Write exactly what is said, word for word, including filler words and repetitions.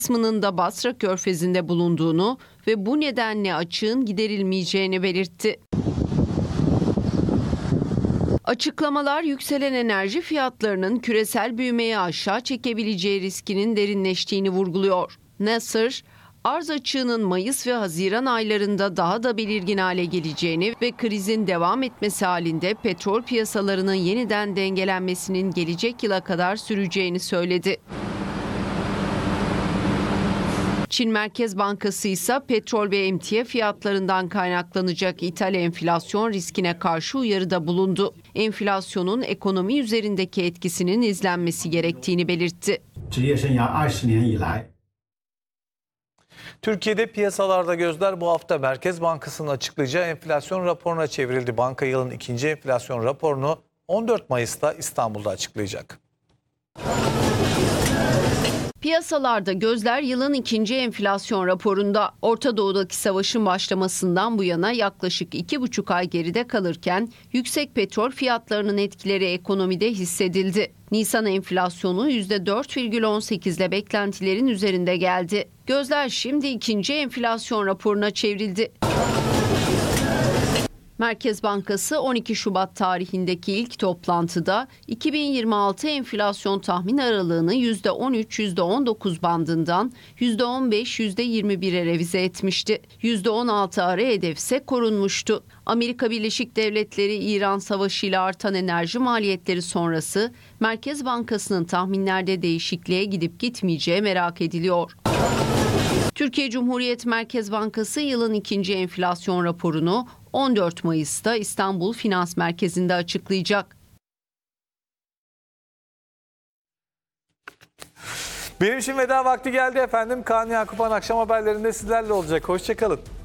kısmının da Basra Körfezi'nde bulunduğunu ve bu nedenle açığın giderilmeyeceğini belirtti. Açıklamalar yükselen enerji fiyatlarının küresel büyümeyi aşağı çekebileceği riskinin derinleştiğini vurguluyor. Nasser, arz açığının Mayıs ve Haziran aylarında daha da belirgin hale geleceğini ve krizin devam etmesi halinde petrol piyasalarının yeniden dengelenmesinin gelecek yıla kadar süreceğini söyledi. Çin Merkez Bankası ise petrol ve emtia fiyatlarından kaynaklanacak ithal enflasyon riskine karşı uyarıda bulundu. Enflasyonun ekonomi üzerindeki etkisinin izlenmesi gerektiğini belirtti. Türkiye'de piyasalarda gözler bu hafta Merkez Bankası'nın açıklayacağı enflasyon raporuna çevrildi. Banka yılın ikinci enflasyon raporunu on dört Mayıs'ta İstanbul'da açıklayacak. Piyasalarda gözler yılın ikinci enflasyon raporunda. Orta Doğu'daki savaşın başlamasından bu yana yaklaşık iki buçuk ay geride kalırken yüksek petrol fiyatlarının etkileri ekonomide hissedildi. Nisan enflasyonu yüzde dört virgül on sekiz ile beklentilerin üzerinde geldi. Gözler şimdi ikinci enflasyon raporuna çevrildi. Merkez Bankası on iki Şubat tarihindeki ilk toplantıda iki bin yirmi altı enflasyon tahmin aralığını yüzde on üç yüzde on dokuz bandından yüzde on beş yüzde yirmi bire revize etmişti. yüzde on altı ara hedef ise korunmuştu. Amerika Birleşik Devletleri İran Savaşı ile artan enerji maliyetleri sonrası Merkez Bankası'nın tahminlerde değişikliğe gidip gitmeyeceği merak ediliyor. Türkiye Cumhuriyet Merkez Bankası yılın ikinci enflasyon raporunu on dört Mayıs'ta İstanbul Finans Merkezi'nde açıklayacak. Benim için veda vakti geldi efendim. Kaan Yakupan akşam haberlerinde sizlerle olacak. Hoşça kalın.